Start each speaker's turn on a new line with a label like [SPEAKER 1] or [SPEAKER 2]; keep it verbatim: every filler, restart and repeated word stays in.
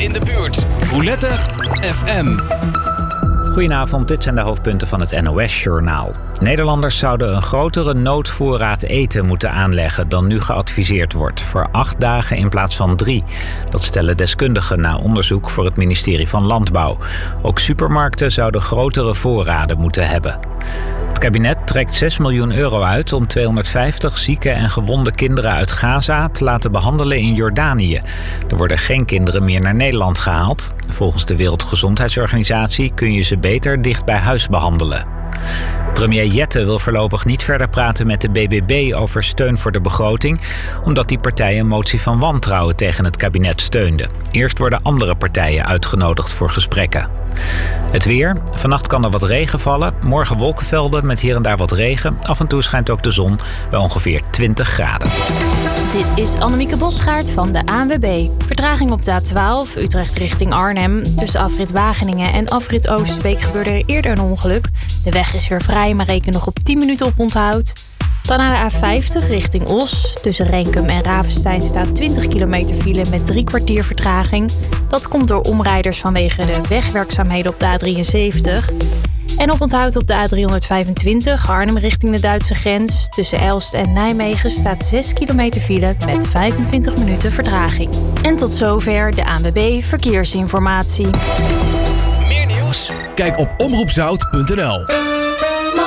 [SPEAKER 1] in de buurt. Roulette F M.
[SPEAKER 2] Goedenavond, dit zijn de hoofdpunten van het N O S-journaal. Nederlanders zouden een grotere noodvoorraad eten moeten aanleggen dan nu geadviseerd wordt, voor acht dagen in plaats van drie. Dat stellen deskundigen na onderzoek voor het ministerie van Landbouw. Ook supermarkten zouden grotere voorraden moeten hebben. Het kabinet trekt zes miljoen euro uit om tweehonderdvijftig zieke en gewonde kinderen uit Gaza te laten behandelen in Jordanië. Er worden geen kinderen meer naar Nederland gehaald. Volgens de Wereldgezondheidsorganisatie kun je ze beter dicht bij huis behandelen. Premier Jette wil voorlopig niet verder praten met de B B B over steun voor de begroting, omdat die partij een motie van wantrouwen tegen het kabinet steunde. Eerst worden andere partijen uitgenodigd voor gesprekken. Het weer. Vannacht kan er wat regen vallen. Morgen wolkenvelden met hier en daar wat regen. Af en toe schijnt ook de zon bij ongeveer twintig graden.
[SPEAKER 3] Dit is Annemieke Bosgaard van de A N W B. Vertraging op de A twaalf, Utrecht richting Arnhem. Tussen afrit Wageningen en afrit Oostbeek gebeurde er eerder een ongeluk. De weg is weer vrij, maar reken nog op tien minuten op onthoud. Dan naar de A vijftig richting Os. Tussen Renkum en Ravenstein staat twintig kilometer file met drie kwartier vertraging. Dat komt door omrijders vanwege de wegwerkzaamheden op de A drieënzeventig. En op onthoud op de A driehonderdvijfentwintig, Arnhem richting de Duitse grens. Tussen Elst en Nijmegen staat zes kilometer file met vijfentwintig minuten vertraging. En tot zover de A N W B Verkeersinformatie.
[SPEAKER 1] Meer nieuws? Kijk op omroep zout punt n l.